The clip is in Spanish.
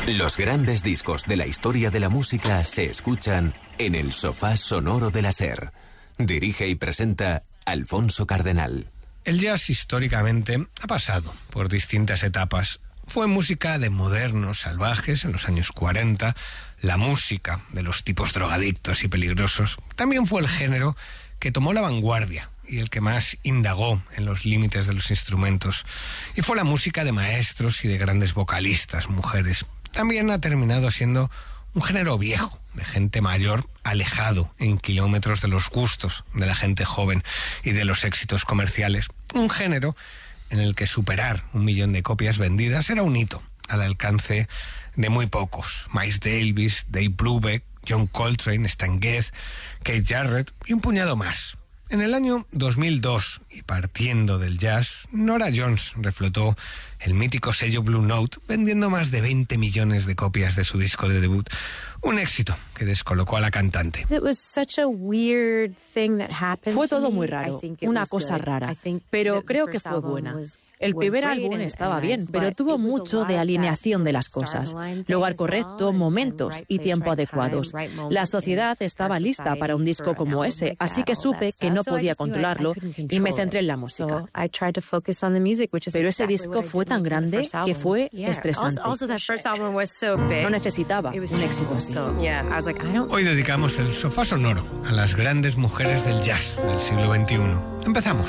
Los grandes discos de la historia de la música se escuchan en el sofá sonoro de la SER. Dirige y presenta Alfonso Cardenal. El jazz históricamente ha pasado por distintas etapas. Fue música de modernos salvajes en los años 40, la música de los tipos drogadictos y peligrosos. También fue el género que tomó la vanguardia y el que más indagó en los límites de los instrumentos. Y fue la música de maestros y de grandes vocalistas, mujeres. También ha terminado siendo un género viejo, de gente mayor, alejado en kilómetros de los gustos de la gente joven y de los éxitos comerciales. Un género en el que superar 1 millón de copias vendidas era un hito al alcance de muy pocos. Miles Davis, Dave Brubeck, John Coltrane, Stan Getz, Keith Jarrett y un puñado más. En el año 2002, y partiendo del jazz, Norah Jones reflotó el mítico sello Blue Note vendiendo más de 20 millones de copias de su disco de debut. Un éxito que descolocó a la cantante. Fue todo muy raro, una cosa rara, pero creo que fue buena. El primer álbum estaba bien, pero tuvo mucho de alineación de las cosas. Lugar correcto, momentos y tiempo adecuados. La sociedad estaba lista para un disco como ese, así que supe que no podía controlarlo y me centré en la música. Pero ese disco fue tan grande que fue estresante. No necesitaba un éxito así. Hoy dedicamos el sofá sonoro a las grandes mujeres del jazz del siglo XXI. Empezamos.